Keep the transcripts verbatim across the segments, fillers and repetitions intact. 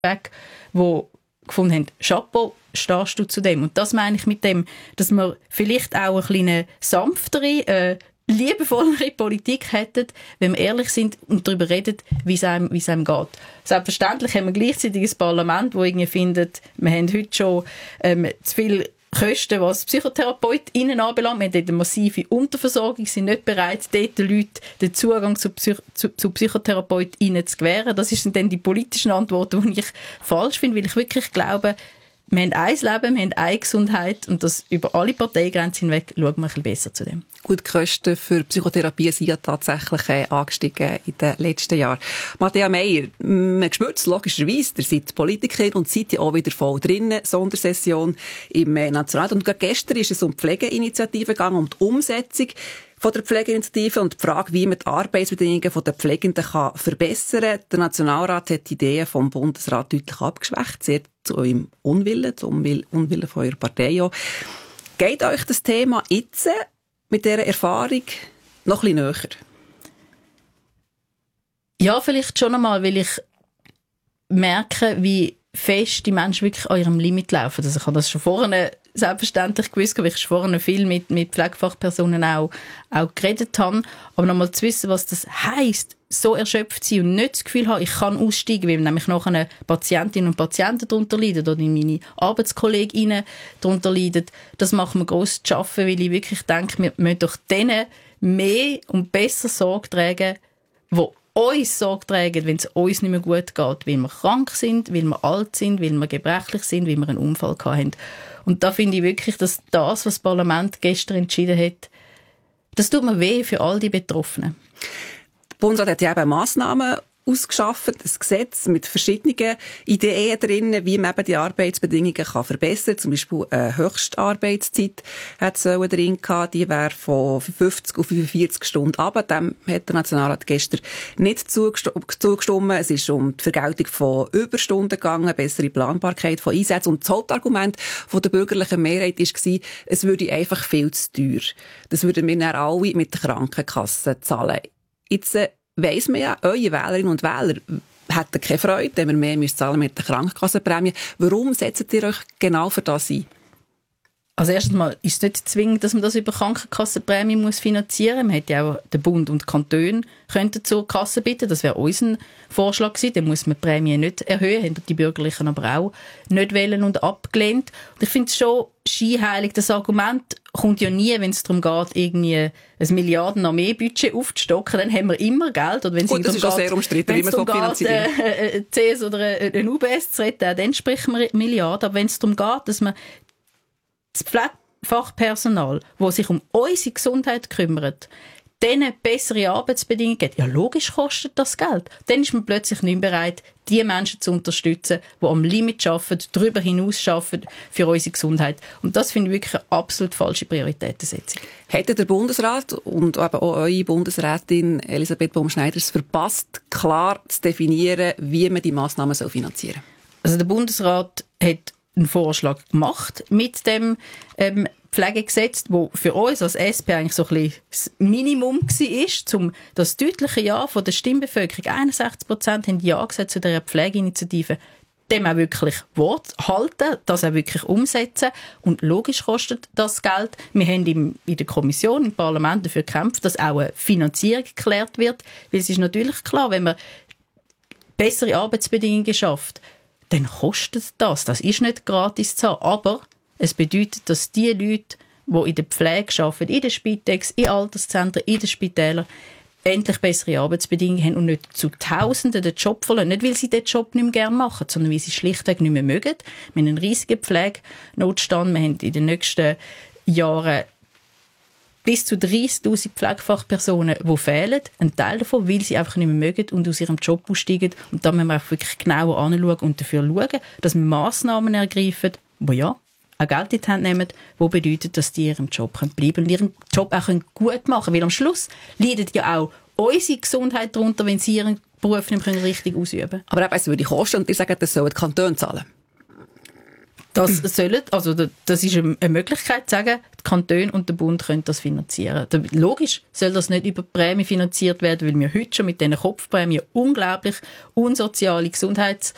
weg, die gefunden haben, Chapeau, stehst du zu dem. Und das meine ich mit dem, dass wir vielleicht auch eine kleine sanftere, äh, liebevollere Politik hätten, wenn wir ehrlich sind und darüber reden, wie es einem, wie es einem geht. Selbstverständlich haben wir gleichzeitig ein Parlament, das irgendwie findet, wir haben heute schon ähm, zu viel Kosten, was PsychotherapeutInnen anbelangt. Wir haben dort eine massive Unterversorgung, sind nicht bereit, dort den Leuten den Zugang zu, Psych- zu, zu PsychotherapeutInnen zu gewähren. Das sind dann die politischen Antworten, die ich falsch finde, weil ich wirklich glaube, wir haben ein Leben, wir haben eine Gesundheit und das über alle Parteigrenzen hinweg schauen wir ein bisschen besser zu dem. Gut, die Kosten für Psychotherapie sind ja tatsächlich äh, angestiegen in den letzten Jahren. Matthäa Meier, man spürt es logischerweise, ihr seid Politikerin und seid ja auch wieder voll drinnen, Sondersession im äh, Nationalrat. Und gerade gestern ist es um die Pflegeinitiative gegangen, um die Umsetzung von der Pflegeinitiative und die Frage, wie man die Arbeitsbedingungen der Pflegenden kann verbessern kann. Der Nationalrat hat die Ideen vom Bundesrat deutlich abgeschwächt, sehr zu eurem Unwillen, zum Unwillen von eurer Partei auch. Geht euch das Thema jetzt mit dieser Erfahrung noch ein bisschen näher? Ja, vielleicht schon einmal, weil ich merke, wie fest die Menschen wirklich an ihrem Limit laufen. Also ich habe das schon vorhin selbstverständlich gewusst, weil ich schon vorhin viel mit, mit Pflegefachpersonen auch, auch geredet habe. Aber nochmal zu wissen, was das heisst, so erschöpft sein und nicht das Gefühl haben, ich kann aussteigen, weil nämlich nachher Patientinnen und Patienten darunter leiden oder meine ArbeitskollegInnen darunter leiden, das macht mir gross zu schaffen, weil ich wirklich denke, wir müssen doch denen mehr und besser Sorge tragen, die uns Sorge tragen, wenn es uns nicht mehr gut geht, weil wir krank sind, weil wir alt sind, weil wir gebrechlich sind, weil wir einen Unfall hatten. Und da finde ich wirklich, dass das, was das Parlament gestern entschieden hat, das tut mir weh für all die Betroffenen. Der Bundesrat hat ja eben Massnahmen ausgeschafft, ein Gesetz mit verschiedenen Ideen drin, wie man eben die Arbeitsbedingungen kann verbessern kann. Zum Beispiel eine Höchstarbeitszeit hat es drin gehabt, die wäre von fünfzig auf fünfundvierzig Stunden runter. Dem hat der Nationalrat gestern nicht zugestimmt. Es ist um die Vergeltung von Überstunden gegangen, bessere Planbarkeit von Einsätzen. Und das Hauptargument von der bürgerlichen Mehrheit war, es würde einfach viel zu teuer. Das würden wir dann alle mit der Krankenkasse zahlen. Jetzt weiss man ja, eure Wählerinnen und Wähler hätten keine Freude, wenn wir mehr zahlen mit der Krankenkassenprämie. Warum setzt ihr euch genau für das ein? Also erstens mal ist es nicht zwingend, dass man das über Krankenkassenprämie muss finanzieren muss. Man hätte ja auch den Bund und die Kantone könnten zur Kasse bitten. Das wäre unser Vorschlag gewesen. Dann muss man die Prämie nicht erhöhen. Haben die Bürgerlichen aber auch nicht wählen und abgelehnt. Und ich finde es schon scheinheilig. Das Argument kommt ja nie, wenn es darum geht, irgendwie ein Milliarden-Armee-Budget aufzustocken. Dann haben wir immer Geld. Oder wenn Gut, das ist auch sehr umstritten, wie man es finanzieren. Wenn es darum geht, äh, C S oder ein U B S zu retten, dann sprechen wir Milliarden. Aber wenn es darum geht, dass man das Pflegefachpersonal, das sich um unsere Gesundheit kümmert, denen bessere Arbeitsbedingungen gibt, ja logisch kostet das Geld. Dann ist man plötzlich nicht bereit, die Menschen zu unterstützen, die am Limit arbeiten, darüber hinaus arbeiten für unsere Gesundheit. Und das finde ich wirklich eine absolut falsche Prioritätensetzung. Hätte der Bundesrat und eben auch eure Bundesrätin Elisabeth Baumschneider es verpasst, klar zu definieren, wie man die Massnahmen finanzieren soll? Also der Bundesrat hat einen Vorschlag gemacht mit dem ähm, Pflegegesetz, wo für uns als S P eigentlich so ein bisschen das Minimum war, um das deutliche Ja von der Stimmbevölkerung, einundsechzig Prozent haben Ja gesagt zu dieser Pflegeinitiative, dem auch wirklich Wort halten, das auch wirklich umsetzen. Und logisch kostet das Geld. Wir haben im, in der Kommission, im Parlament dafür gekämpft, dass auch eine Finanzierung geklärt wird, weil es ist natürlich klar, wenn man bessere Arbeitsbedingungen schafft, dann kostet das. Das ist nicht gratis zu haben. Aber es bedeutet, dass die Leute, die in der Pflege arbeiten, in der Spitex, in Alterszentren, in den Spitälern, endlich bessere Arbeitsbedingungen haben und nicht zu Tausenden den Job verlieren. Nicht, weil sie den Job nicht mehr gerne machen, sondern weil sie schlichtweg nicht mehr mögen. Wir haben einen riesigen Pflegenotstand. Wir haben in den nächsten Jahren bis zu dreissigtausend Pflegefachpersonen, die fehlen. Ein Teil davon, weil sie einfach nicht mehr mögen und aus ihrem Job aussteigen. Und da müssen wir auch wirklich genauer anschauen und dafür schauen, dass wir Massnahmen ergreifen, die ja auch Geld in die Hand nehmen, die bedeuten, dass die ihrem Job bleiben können und ihren Job auch gut machen können. Weil am Schluss leidet ja auch unsere Gesundheit darunter, wenn sie ihren Beruf nicht mehr richtig ausüben können. Aber eben, es würde kosten und ihr sagt, das sollen die Kantone zahlen. Das sollen, also das ist eine Möglichkeit zu sagen, die Kantone und der Bund können das finanzieren. Logisch soll das nicht über Prämie finanziert werden, weil wir heute schon mit diesen Kopfprämien unglaublich unsoziale Gesundheits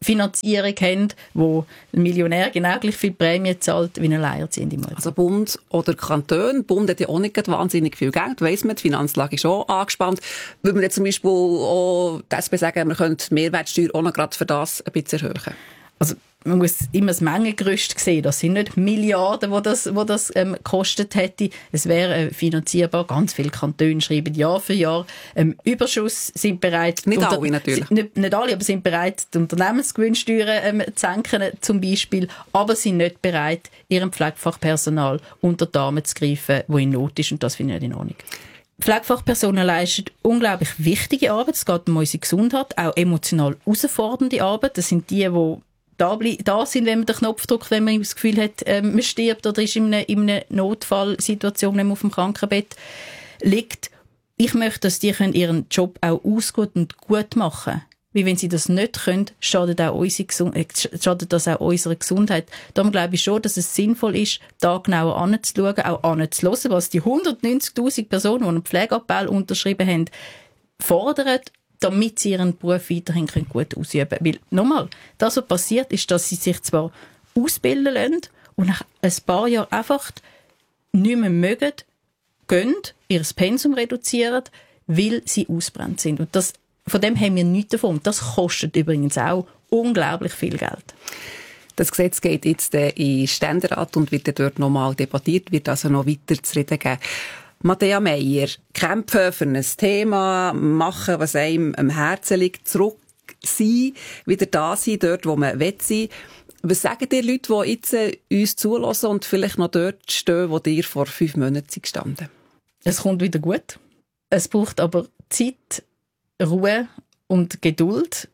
Finanzierung haben, wo ein Millionär genau gleich viel Prämie zahlt wie eine Alleinerziehende Mutter. Also Bund oder Kanton. Bund hat ja auch nicht wahnsinnig viel Geld, weiss man, die Finanzlage ist auch angespannt. Würde man jetzt zum Beispiel auch die S P sagen, man könnte die Mehrwertsteuer auch noch gerade für das ein bisschen erhöhen? Also man muss immer das Mengengerüst sehen. Das sind nicht Milliarden, die das, wo das ähm, gekostet hätte. Es wäre äh, finanzierbar. Ganz viele Kantone schreiben Jahr für Jahr ähm, Überschuss, sind bereit... Nicht unter, alle natürlich. Nicht, nicht alle, aber sind bereit, die Unternehmensgewinnsteuern ähm, zu senken zum Beispiel, aber sind nicht bereit, ihrem Pflegefachpersonal unter die Arme zu greifen, wo in Not ist, und das finde ich nicht in Ordnung. Pflegefachpersonen leisten unglaublich wichtige Arbeit. Es geht um unsere Gesundheit, auch emotional herausfordernde Arbeit. Das sind die, die Da, da sind, wenn man den Knopf drückt, wenn man das Gefühl hat, ähm, man stirbt oder ist in einer, in einer Notfallsituation, wenn man auf dem Krankenbett liegt. Ich möchte, dass die ihren Job auch ausgut und gut machen können. Weil wenn sie das nicht können, schadet, auch unsere Gesund- äh, schadet das auch unserer Gesundheit. Darum glaube ich schon, dass es sinnvoll ist, da genauer anzuschauen, auch anzuhören, was die hundertneunzigtausend Personen, die einen Pflegeappell unterschrieben haben, fordern, damit sie ihren Beruf weiterhin gut ausüben können. Weil, nochmal, das, was passiert, ist, dass sie sich zwar ausbilden lassen und nach ein paar Jahren einfach nicht mehr mögen, gehen, ihr Pensum reduzieren, weil sie ausbrennt sind. Und das, von dem haben wir nichts davon. Das kostet übrigens auch unglaublich viel Geld. Das Gesetz geht jetzt in den Ständerat und wird dort nochmal debattiert, wird also noch weiter zu reden geben. Matthäa Meier, kämpfen für ein Thema, machen, was einem am Herzen liegt, zurück sein, wieder da sein, dort, wo man will sein. Was sagen dir Leute, die jetzt äh, uns zulassen und vielleicht noch dort stehen, wo dir vor fünf Monaten gestanden? Es kommt wieder gut. Es braucht aber Zeit, Ruhe und Geduld.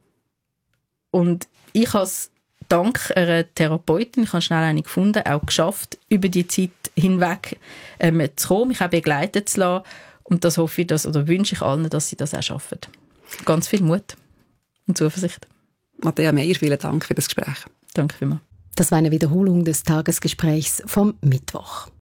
Und ich habe es dank einer Therapeutin, ich habe schnell eine gefunden, auch geschafft, über die Zeit hinweg ähm, zu kommen, mich auch begleiten zu lassen. Und das hoffe ich, dass, oder wünsche ich allen, dass sie das auch schaffen. Ganz viel Mut und Zuversicht. Matthäa Meier, vielen Dank für das Gespräch. Danke vielmals. Das war eine Wiederholung des Tagesgesprächs vom Mittwoch.